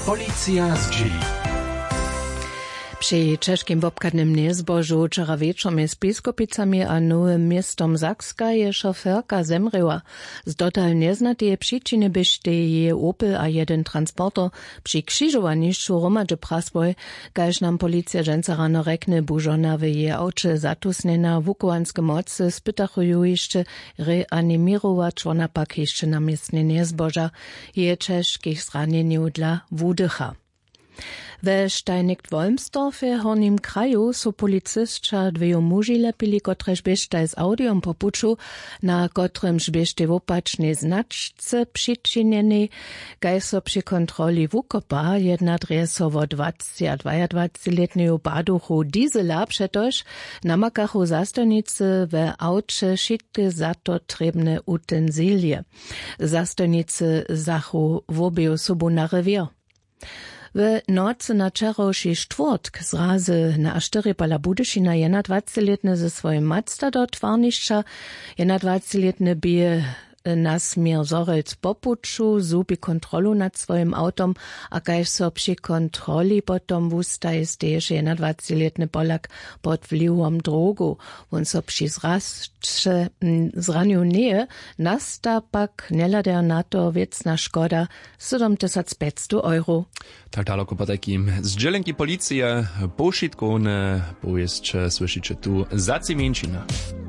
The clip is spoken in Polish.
Policja z dzieli. Przy czeskim wobkadnym niezbożu wczoraj wieczorem z Biskupicami a Nowym Miestom Sakska je szoferka zemryła. Z dotal nieznatej przyczyny byście je Opel a jeden transporter przy krzyżowaniszczu Romadze Prasboj, kaž nam policja dżęca rano rekne, bużona w je aucie zatusnena wukowanskie mocy spytachują jeszcze reanimirować, ona pak jeszcze na miestnie niezboża je czeskich zranieniów dla wudycha. We Steinig-Wolmsdorfie Hornim kraju so policystka dvejo muži lepili, kotrež biežte z audiom po puču, na kotremž biežte v opačnej značce přičinjeni, kaj so przy kontroli wukopa jedna dresovo 20 a 22-letneho baduchu Diesela přetož namakachu zastojnice ve auče šitke za to trebne utensilije. Zastojnice zachu v obie osobu na revier. W nocy na czerowszy czwartk zrazy na Asztery Pala Budyszina 21-letny ze swoim Mazda do twarniszcza, 21-letny bije nasmier Zorec popuczu, zubi kontrolu nad swoim autom, a kaž so przy kontroli potom wustaje stejež 21-letny Polak pod wpływem drogu. On so przy zraniu nie nasta pak nelader na to wiecna szkoda 7500 €. Tak daleko po takim zdzielenki policji poszitkovne, bo jeszcze słyszycie tu Zacimienčina.